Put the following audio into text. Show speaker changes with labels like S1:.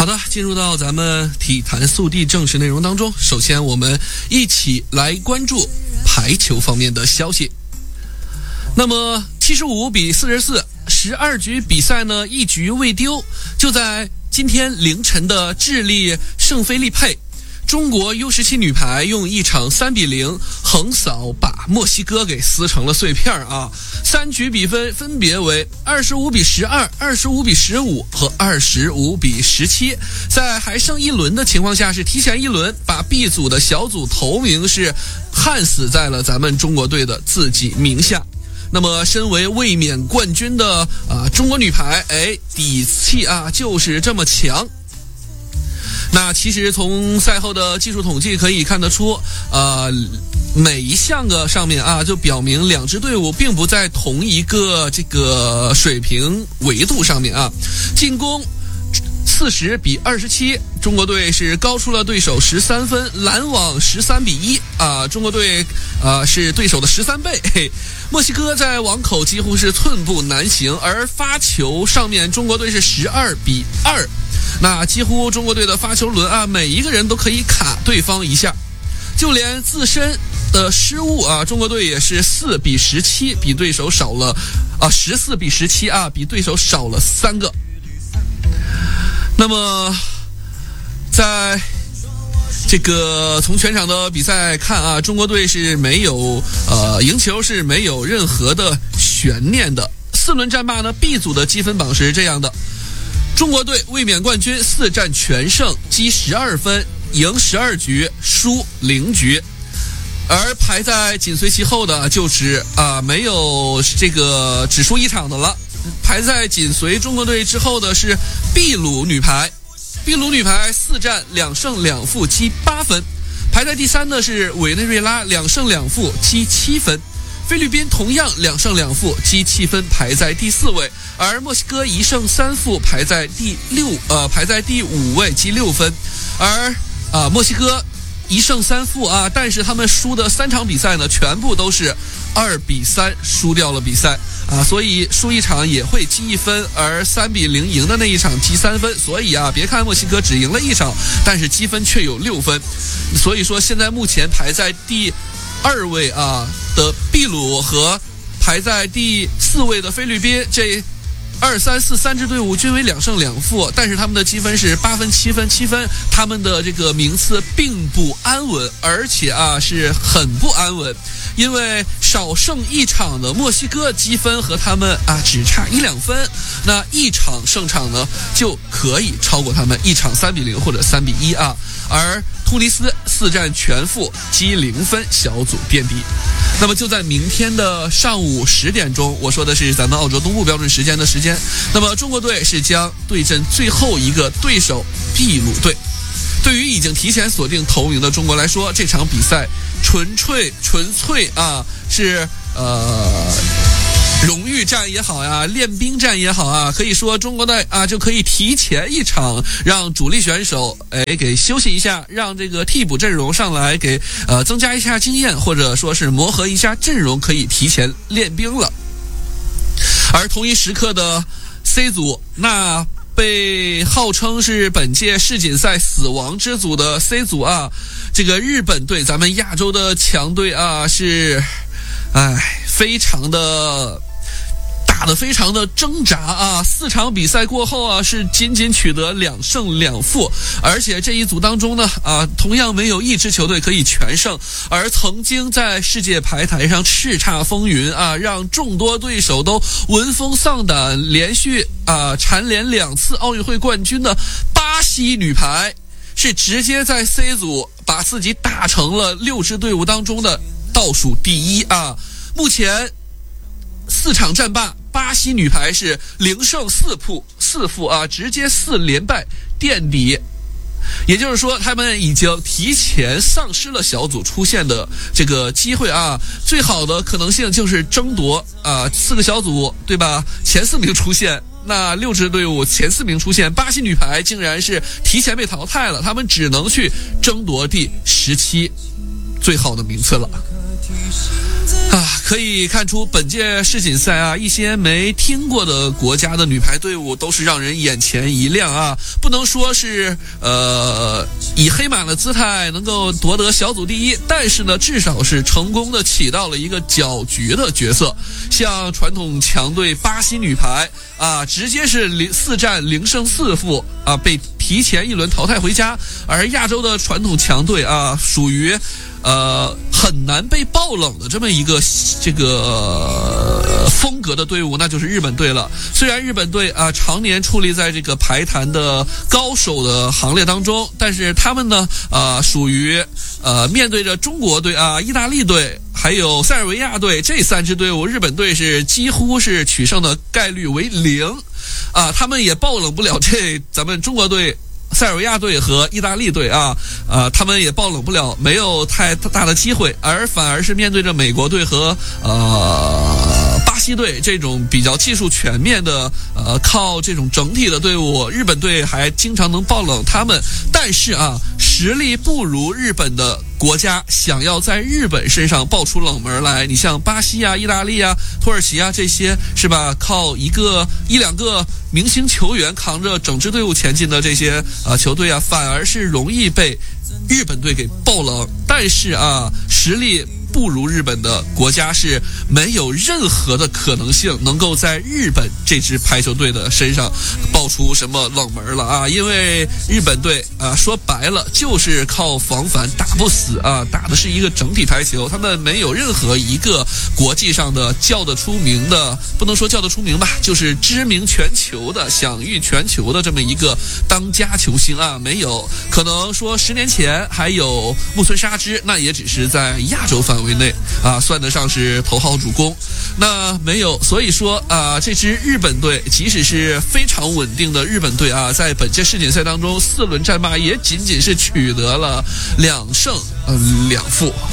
S1: 好的，进入到咱们体坛速递正式内容当中。首先，我们一起来关注排球方面的消息。那么75比44，12局比赛呢一局未丢。就在今天凌晨的智利圣菲利佩，中国 U17 女排用一场3比0横扫把墨西哥给撕成了碎片啊！3局比分分别为25比12、25比15和25比17。在还剩一轮的情况下，是提前一轮把 B 组的小组头名是焊死在了咱们中国队的自己名下。那么身为卫冕冠军的中国女排，底气就是这么强。那其实从赛后的技术统计可以看得出，每一项的上面就表明两支队伍并不在同一个这个水平维度上面啊。进攻40比27，中国队是高出了对手13分，拦网13比1中国队是对手的13倍。墨西哥在网口几乎是寸步难行，而发球上面中国队是12比2。那几乎中国队的发球轮每一个人都可以卡对方一下，就连自身的失误中国队也是4比17，比对手少了14比17比对手少了3个。那么在这个从全场的比赛看中国队是没有赢球是没有任何的悬念的。4轮战罢呢 ，B 组的积分榜是这样的。中国队卫冕冠军4战全胜，积12分，赢12局，输0局。而排在紧随其后的就是没有这个只输一场的了。排在紧随中国队之后的是秘鲁女排。秘鲁女排4战2胜2负，积8分。排在第3的是委内瑞拉，2胜2负，积7分。菲律宾同样2胜2负，积7分，排在第4位。而墨西哥1胜3负，排在第5位，积6分。而墨西哥1胜3负但是他们输的3场比赛呢，全部都是2比3输掉了比赛所以输一场也会积1分，而3比0赢的那一场积3分。所以别看墨西哥只赢了一场，但是积分却有6分。所以说现在目前排在第2位的秘鲁和排在第4位的菲律宾，这2、3、4三支队伍均为2胜2负，但是他们的积分是8分、7分、7分，他们的这个名次并不安稳，而且是很不安稳，因为少胜一场的墨西哥积分和他们只差1-2分，那一场胜场呢就可以超过他们，一场3比0或者3比1而突尼斯4战全负，积0分，小组垫底。那么就在明天的上午10点钟，我说的是咱们澳洲东部标准时间的时间，那么中国队是将对阵最后一个对手秘鲁队。对于已经提前锁定头名的中国来说，这场比赛纯粹是荣誉战也好呀，练兵战也好可以说中国队就可以提前一场让主力选手给休息一下，让这个替补阵容上来给增加一下经验，或者说是磨合一下阵容，可以提前练兵了。而同一时刻的 C 组，那被号称是本届世锦赛死亡之组的 C 组这个日本队，咱们亚洲的强队是非常的打得非常的挣扎4场比赛过后是仅仅取得2胜2负，而且这一组当中呢同样没有一支球队可以全胜。而曾经在世界排台上叱咤风云让众多对手都闻风丧胆，连续蝉联2次奥运会冠军的巴西女排，是直接在 C 组把自己打成了6支队伍当中的倒数第一目前4场战罢，巴西女排是0胜4负直接4连败垫底。也就是说，他们已经提前丧失了小组出线的这个机会最好的可能性就是争夺4个小组，对吧？前4名出线。那6支队伍前4名出现，巴西女排竟然是提前被淘汰了，他们只能去争夺第17最好的名次了可以看出本届世锦赛啊，一些没听过的国家的女排队伍都是让人眼前一亮啊，不能说是以黑马的姿态能够夺得小组第一，但是呢，至少是成功的起到了一个搅局的角色。像传统强队巴西女排啊，直接是4战0胜4负啊，被提前一轮淘汰回家。而亚洲的传统强队啊，属于很难被爆冷的这么一个风格的队伍，那就是日本队了。虽然日本队啊常年矗立在这个排坛的高手的行列当中，但是他们呢属于面对着中国队啊、意大利队还有塞尔维亚队这3支队伍，日本队是几乎是取胜的概率为0啊，他们也爆冷不了咱们中国队、塞尔维亚队和意大利队啊，他们也爆冷不了，没有太大的机会，反而是面对着美国队和巴西队这种比较技术全面的靠这种整体的队伍，日本队还经常能爆冷他们。但是啊，实力不如日本的国家想要在日本身上爆出冷门来，你像巴西啊、意大利啊、土耳其啊这些是吧？靠一两个明星球员扛着整支队伍前进的这些球队啊，反而是容易被日本队给爆冷。但是啊，实力不如日本的国家是没有任何的可能性能够在日本这支排球队的身上爆出什么冷门了啊！因为日本队说白了就是靠防反打不死啊，打的是一个整体排球，他们没有任何一个国际上的叫得出名的，不能说叫得出名吧，就是知名全球的、享誉全球的这么一个当家球星啊，没有。可能说10年前还有木村沙织，那也只是在亚洲范围内啊，算得上是头号主攻。那没有，所以说这支日本队即使是非常稳定的日本队啊，在本届世锦赛当中4轮战罢也仅仅是取得了2胜2负